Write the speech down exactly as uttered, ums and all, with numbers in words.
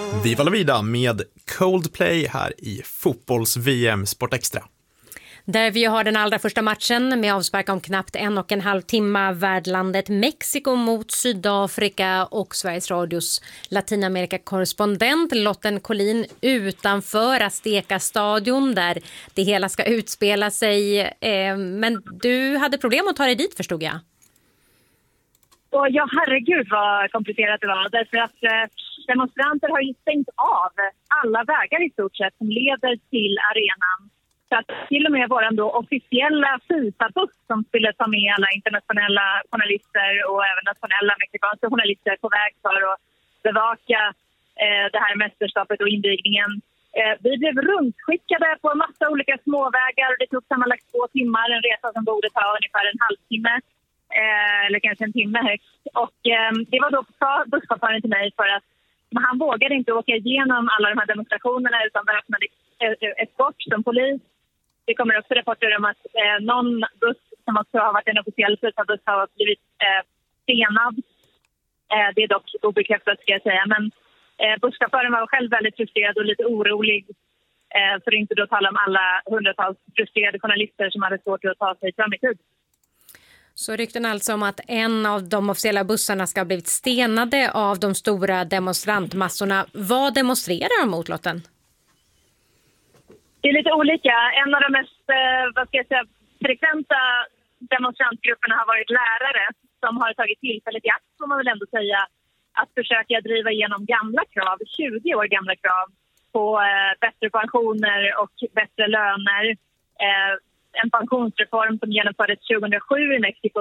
Viva la vida med Coldplay här i fotbolls-V M Sport Extra. Där vi har den allra första matchen med avspark om knappt en och en halv timme. Värdlandet Mexiko mot Sydafrika och Sveriges Radios Latinamerika-korrespondent Lotten Collin utanför Azteca-stadion där det hela ska utspela sig. Men du hade problem att ta dig dit, förstod jag. Och ja, herregud vad komplicerat det var. Därför att eh, demonstranter har ju stängt av alla vägar i stort sett som leder till arenan. Så att till och med vår då officiella FIFA-buss som skulle ta med alla internationella journalister och även nationella mexikanska journalister på väg för att bevaka eh, det här mästerskapet och invigningen. Eh, vi blev rundskickade på en massa olika småvägar och det tog sammanlagt två timmar. En resa som borde ta ungefär en halvtimme. Eh, eller kanske en timme högst. Och eh, det var då sa busschauffören till mig för att men han vågade inte åka igenom alla de här demonstrationerna utan beräknade eskort som polis. Det kommer också rapporter om att eh, någon buss som också har varit en officiell buss har blivit eh, stenad. Eh, det är dock obekräftat ska jag säga. Men eh, busschauffören var själv väldigt frustrerad och lite orolig. Eh, för att inte då tala om alla hundratals frustrerade journalister som hade svårt att ta sig fram i tid. Så rykten alltså om att en av de officiella bussarna ska ha blivit stenade av de stora demonstrantmassorna. Vad demonstrerar de mot, Lotten? Det är lite olika. En av de mest eh, vad ska jag säga, frekventa demonstrantgrupperna har varit lärare som har tagit tillfället i akt, får man väl ändå säga, att försöka driva igenom gamla krav, tjugo år gamla krav på eh, bättre pensioner och bättre löner. Eh, en pensionsreform som genomfördes tjugohundrasju i Mexiko